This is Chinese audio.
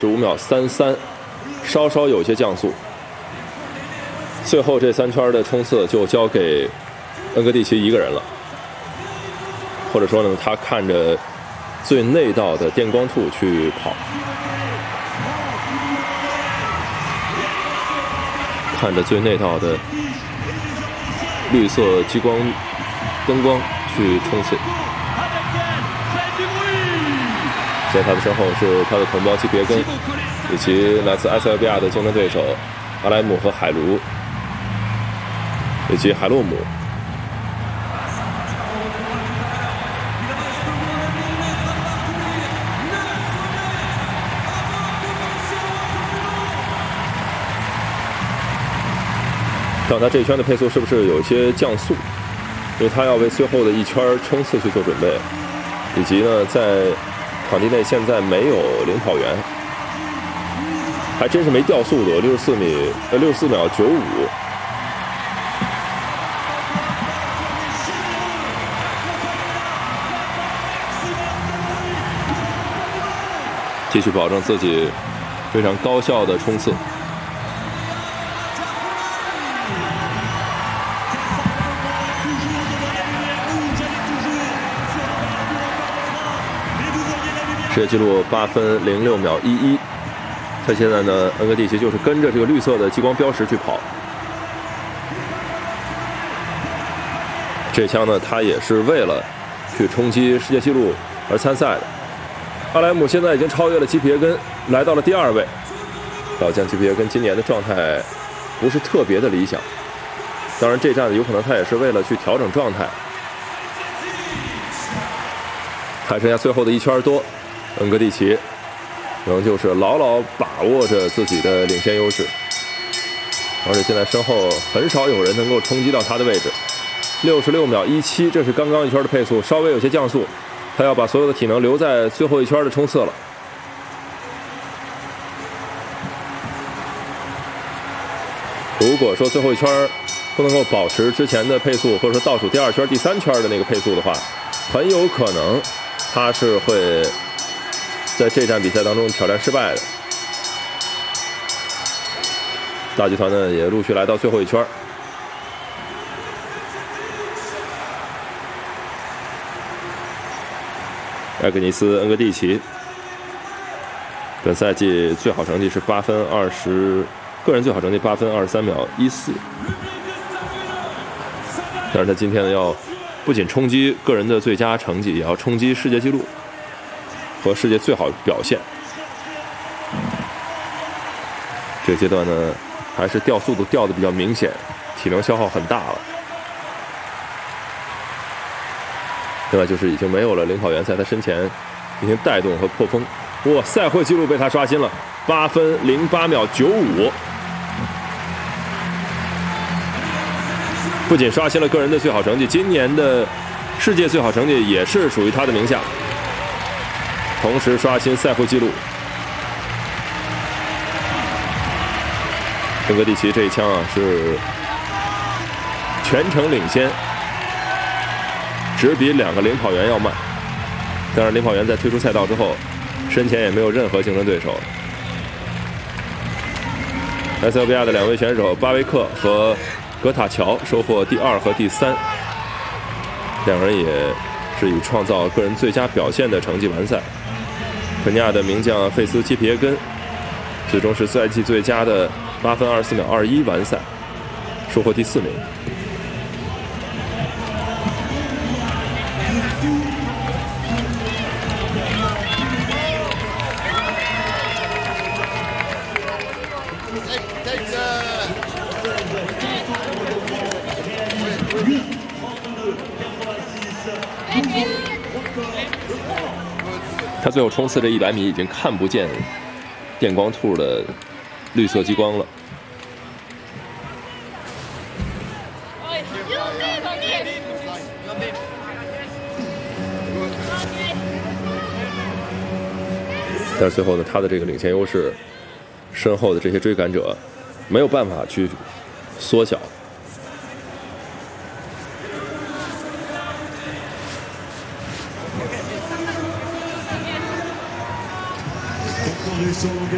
15秒33，稍稍有些降速。最后这3圈的冲刺就交给恩格蒂奇一个人了，或者说呢，他看着最内道的电光兔去跑，看着最内道的绿色激光灯光去冲刺。在他的身后是他的同胞基皮耶根，以及来自埃塞俄比亚的竞争对手阿莱姆和海卢，以及海洛姆。看他这一圈的配速是不是有一些降速，因为他要为最后的一圈冲刺去做准备，以及呢在场地内现在没有领跑员，还真是没掉速度，64秒95。继续保证自己非常高效的冲刺。世界纪录8分06秒11。他现在呢，恩格蒂奇就是跟着这个绿色的激光标识去跑。这枪呢，他也是为了去冲击世界纪录而参赛的。阿莱姆现在已经超越了基皮耶根，来到了第2位。老将基皮耶根今年的状态不是特别的理想，当然这站有可能他也是为了去调整状态。还剩下最后的1圈多。恩格蒂奇仍旧是牢牢把握着自己的领先优势，而且现在身后很少有人能够冲击到他的位置。66秒17，这是刚刚1圈的配速，稍微有些降速，他要把所有的体能留在最后1圈的冲刺了。如果说最后1圈不能够保持之前的配速，或者说倒数第2圈、第3圈的那个配速的话，很有可能他是会在这站比赛当中挑战失败的。大集团呢也陆续来到最后1圈。埃格尼斯·恩格蒂奇本赛季最好成绩是8分20，个人最好成绩8分23秒14。但是他今天呢要不仅冲击个人的最佳成绩，也要冲击世界纪录和世界最好表现。这个阶段呢，还是掉速度掉的比较明显，体能消耗很大了。另外就是已经没有了领跑员在他身前进行带动和破风。哇，赛会纪录被他刷新了，8分08秒95。不仅刷新了个人的最好成绩，今年的世界最好成绩也是属于他的名下。同时刷新赛会纪录。恩格蒂奇这一枪啊是全程领先，只比2个领跑员要慢。当然，领跑员在退出赛道之后，身前也没有任何竞争对手。埃塞俄比亚的2位选手巴维克和格塔乔收获第2和第3，两人也是以创造个人最佳表现的成绩完赛。肯尼亚的名将费斯基皮耶根最终是赛季最佳的8分24秒21完赛，收获第4名。他最后冲刺这100米已经看不见电光兔的绿色激光了。但是最后呢，他的这个领先优势，身后的这些追赶者没有办法去缩小。